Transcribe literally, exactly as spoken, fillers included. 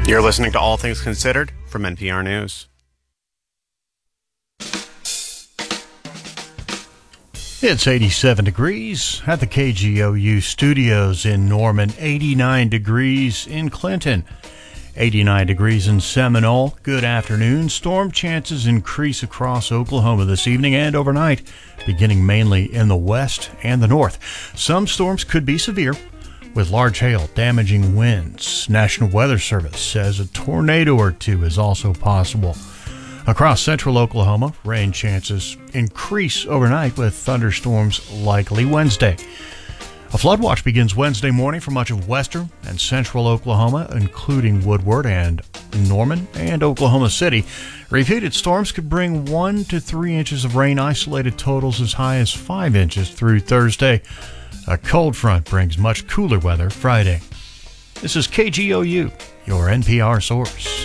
You're listening to All Things Considered from N P R News. It's eighty-seven degrees at the K G O U studios in Norman, eighty-nine degrees in Clinton, eighty-nine degrees in Seminole. Good afternoon. Storm chances increase across Oklahoma this evening and overnight, beginning mainly in the west and the north. Some storms could be severe, with large hail, damaging winds. National Weather Service says a tornado or two is also possible. Across central Oklahoma, rain chances increase overnight with thunderstorms likely Wednesday. A flood watch begins Wednesday morning for much of western and central Oklahoma, including Woodward and Norman and Oklahoma City. Repeated storms could bring one to three inches of rain, isolated totals as high as five inches through Thursday. A cold front brings much cooler weather Friday. This is K G O U, your N P R source.